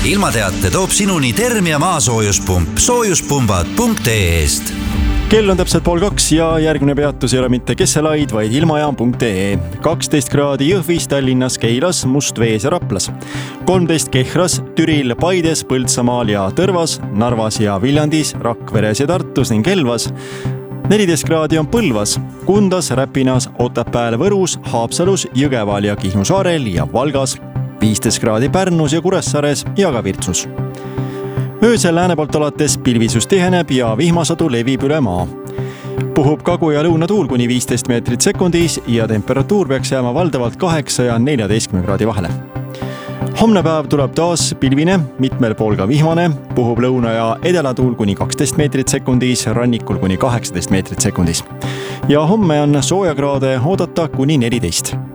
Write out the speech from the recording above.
ilmateate toob sinuni Termia maasoojuspump soojuspumbad.ee-st. Kell on täpselt 1:30 ja järgmine peatus ei ole mitte Kesselaid, vaid ilmajaam.ee. 12 kraadi Jõhvis, Tallinnas, Keilas, Mustvees ja Raplas. 13 Kehras, Türil, Paides, Põltsamaal ja Tõrvas, Narvas ja Viljandis, Rakveres ja Tartus ning Elvas. 14 kraadi on Põlvas, Kundas, Räpinas, Otepääl, Võrus, Haapsalus, Jõgeval ja Kihnu saarel ja Valgas. 15 kraadi Pärnus ja Kuressaares ja ka Virtsus. Öösel lääne poolt alates pilvisus tiheneb ja vihmasadu levib üle maa. Puhub kagu- ja lõunatuul kuni 15 meetrit sekundis ja temperatuur peaks jääma valdavalt 8 ja 14 kraadi vahele. Homne päev tuleb taas pilvine, mitmel pool ka vihmane, puhub lõuna- ja edelatuul kuni 12 meetrit sekundis, rannikul kuni 18 meetrit sekundis. Ja homme on soojakraade oodata kuni 14.